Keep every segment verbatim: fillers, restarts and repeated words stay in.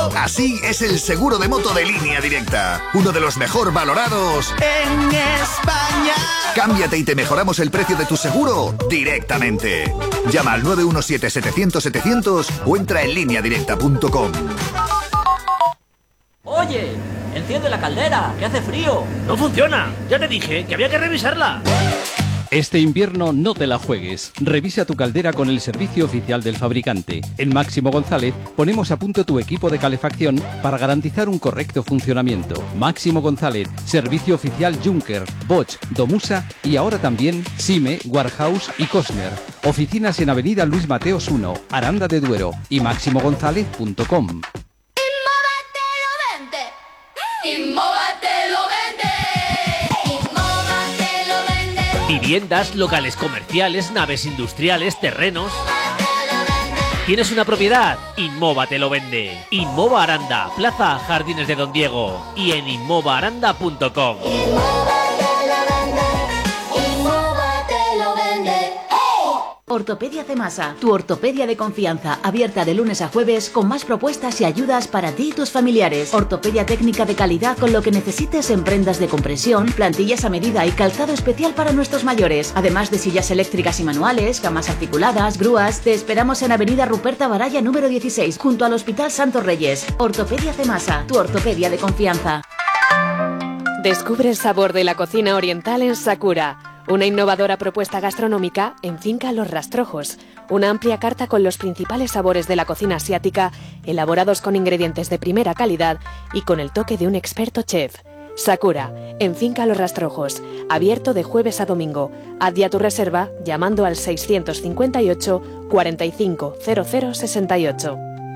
Así es el seguro de moto de Línea Directa, uno de los mejor valorados en España. Cámbiate y te mejoramos el precio de tu seguro directamente. Llama al nueve uno siete, setecientos, setecientos o entra en línea directa punto com. Oye, enciende la caldera, que hace frío. No funciona, ya te dije que había que revisarla. Este invierno no te la juegues. Revisa tu caldera con el servicio oficial del fabricante. En Máximo González ponemos a punto tu equipo de calefacción para garantizar un correcto funcionamiento. Máximo González, servicio oficial Junker, Bosch, Domusa y ahora también Sime, Warhouse y Cosner. Oficinas en Avenida Luis Mateos uno, Aranda de Duero y máximo gonzález punto com. Innova te lo vende. Innova te lo vende. Viviendas, locales comerciales, naves industriales, terrenos. ¿Tienes una propiedad? Inmova te lo vende. Inmova Aranda, Plaza Jardines de Don Diego y en inmova aranda punto com. Ortopedia Cemasa, tu ortopedia de confianza, abierta de lunes a jueves con más propuestas y ayudas para ti y tus familiares. Ortopedia técnica de calidad con lo que necesites en prendas de compresión, plantillas a medida y calzado especial para nuestros mayores. Además de sillas eléctricas y manuales, camas articuladas, grúas. Te esperamos en Avenida Ruperta Baralla número dieciséis, junto al Hospital Santos Reyes. Ortopedia Cemasa, tu ortopedia de confianza. Descubre el sabor de la cocina oriental en Sakura. Una innovadora propuesta gastronómica en Finca Los Rastrojos. Una amplia carta con los principales sabores de la cocina asiática, elaborados con ingredientes de primera calidad y con el toque de un experto chef. Sakura, en Finca Los Rastrojos. Abierto de jueves a domingo. Haz ya tu reserva llamando al seiscientos cincuenta y ocho, cuarenta y cinco, cero cero sesenta y ocho.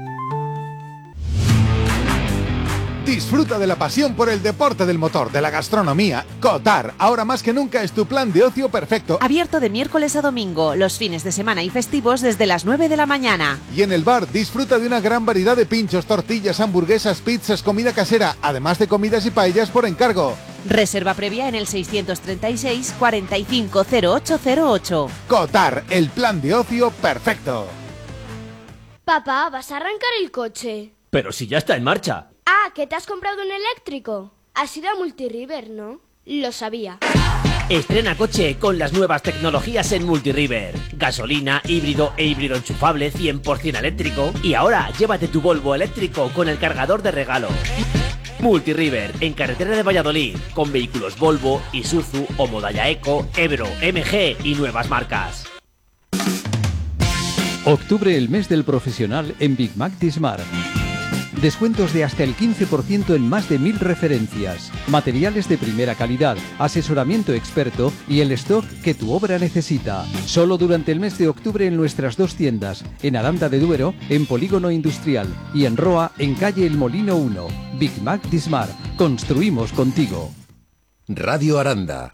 Disfruta de la pasión por el deporte del motor, de la gastronomía. Cotar, ahora más que nunca es tu plan de ocio perfecto. Abierto de miércoles a domingo, los fines de semana y festivos desde las nueve de la mañana. Y en el bar disfruta de una gran variedad de pinchos, tortillas, hamburguesas, pizzas, comida casera, además de comidas y paellas por encargo. Reserva previa en el seiscientos treinta y seis, cuarenta y cinco, cero ocho cero ocho. Cotar, el plan de ocio perfecto. Papá, ¿vas a arrancar el coche? Pero si ya está en marcha. Ah, ¿que te has comprado un eléctrico? Has ido a Multiriver, ¿no? Lo sabía. Estrena coche con las nuevas tecnologías en Multiriver. Gasolina, híbrido e híbrido enchufable cien por ciento eléctrico. Y ahora llévate tu Volvo eléctrico con el cargador de regalo. Multiriver, en carretera de Valladolid, con vehículos Volvo, Isuzu o Modaya Eco, Ebro, M G y nuevas marcas. Octubre, el mes del profesional en Big Mac Dismar. Descuentos de hasta el quince por ciento en más de mil referencias, materiales de primera calidad, asesoramiento experto y el stock que tu obra necesita. Solo durante el mes de octubre en nuestras dos tiendas, en Aranda de Duero, en Polígono Industrial y en Roa, en calle El Molino uno. Big Mac Dismar. Construimos contigo. Radio Aranda.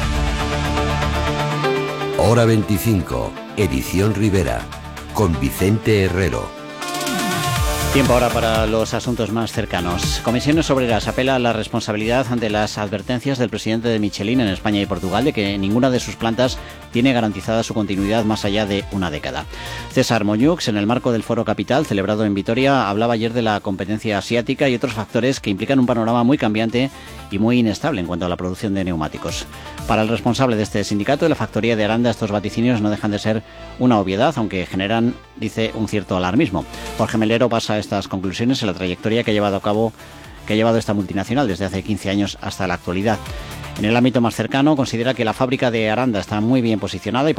Hora veinticinco, edición Rivera, con Vicente Herrero. Tiempo ahora para los asuntos más cercanos. Comisiones Obreras apela a la responsabilidad ante las advertencias del presidente de Michelin en España y Portugal de que ninguna de sus plantas tiene garantizada su continuidad más allá de una década. César Moñux, en el marco del Foro Capital celebrado en Vitoria, hablaba ayer de la competencia asiática y otros factores que implican un panorama muy cambiante y muy inestable en cuanto a la producción de neumáticos. Para el responsable de este sindicato de la factoría de Aranda, estos vaticinios no dejan de ser una obviedad, aunque generan, dice, un cierto alarmismo. Jorge Melero basa estas conclusiones en la trayectoria que ha llevado a cabo, que ha llevado esta multinacional desde hace quince años hasta la actualidad. En el ámbito más cercano, considera que la fábrica de Aranda está muy bien posicionada y